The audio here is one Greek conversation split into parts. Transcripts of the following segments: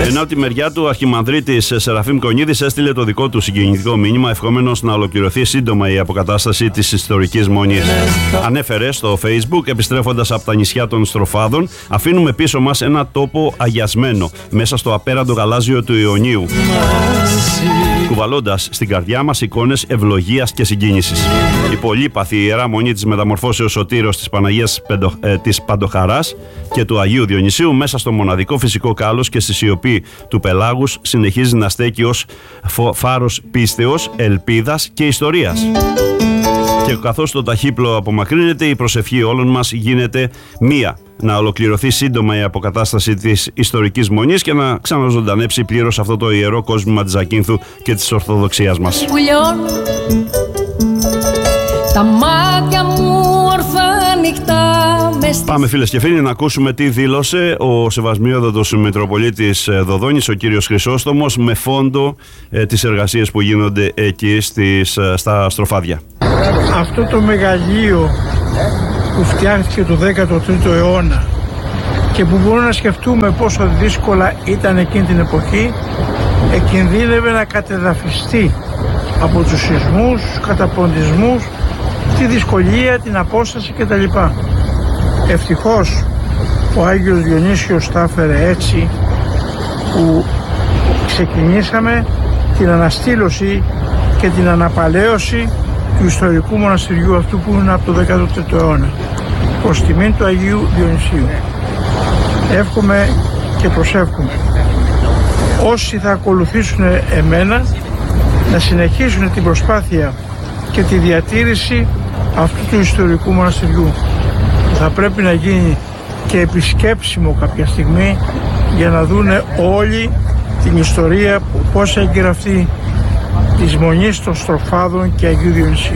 Ενώ από τη μεριά του, ο Αρχιμανδρίτης Σεραφείμ Κονίδης έστειλε το δικό του συγκινητικό μήνυμα, ευχόμενος να ολοκληρωθεί σύντομα η αποκατάσταση της ιστορικής Μονής. Ανέφερε στο Facebook, επιστρέφοντας από τα νησιά των Στροφάδων, αφήνουμε πίσω μας ένα τόπο αγιασμένο μέσα στο απέραντο γαλάζιο του Ιωνίου, κουβαλώντας στην καρδιά μας εικόνες ευλογίας και συγκίνησης. Η πολύπαθη Ιερά Μονή της Μεταμορφώσεως Σωτήρος της Παναγίας της Παντοχαράς και του Αγίου Διονυσίου, μέσα στο μοναδικό φυσικό κάλος και στη σιωπή του πελάγους, συνεχίζει να στέκει ως φάρος πίστεως, ελπίδας και ιστορίας. Και καθώς το ταχύπλο απομακρύνεται, η προσευχή όλων μας γίνεται μία: να ολοκληρωθεί σύντομα η αποκατάσταση της ιστορικής Μονής και να ξαναζωντανέψει πλήρως αυτό το ιερό κόσμημα της Ζακίνθου και της Ορθοδοξίας μας. Τα μάτια μου ορθά ανοιχτά. Πάμε, φίλες και φίλοι, να ακούσουμε τι δήλωσε ο Σεβασμιότατος Μητροπολίτης Δοδόνης, ο κύριος Χρυσόστομος, με φόντο τις εργασίες που γίνονται εκεί στα Στροφάδια. Αυτό το μεγαλείο που φτιάχτηκε το 13ο αιώνα και που μπορούμε να σκεφτούμε πόσο δύσκολα ήταν εκείνη την εποχή, εκινδύνευε να κατεδαφιστεί από τους σεισμούς, τους καταποντισμούς, τη δυσκολία, την απόσταση κτλ. Ευτυχώς ο Άγιος Διονύσιος τα έφερε έτσι, που ξεκινήσαμε την αναστήλωση και την αναπαλαίωση του ιστορικού μοναστηριού αυτού που είναι από το 13ο αιώνα, προς τιμήν του Αγίου Διονυσίου. Εύχομαι και προσεύχομαι όσοι θα ακολουθήσουν εμένα να συνεχίσουν την προσπάθεια και τη διατήρηση αυτού του ιστορικού μοναστηριού. Θα πρέπει να γίνει και επισκέψιμο κάποια στιγμή για να δούνε όλοι την ιστορία, πώς έχει γραφτεί, της Μονής των Στροφάδων και Αγίου Διονυσίου.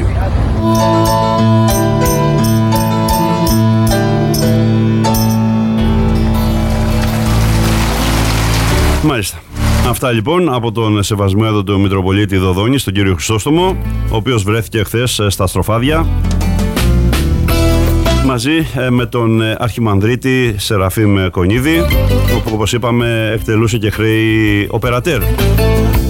Μάλιστα. Αυτά λοιπόν από τον Σεβασμιότατο Μητροπολίτη Δοδόνη, τον κύριο Χρυσόστομο, ο οποίος βρέθηκε χθες στα Στροφάδια μαζί με τον Αρχιμανδρίτη Σεραφείμ Κονίδη, όπου, όπως είπαμε, εκτελούσε και χρέη οπερατέρ.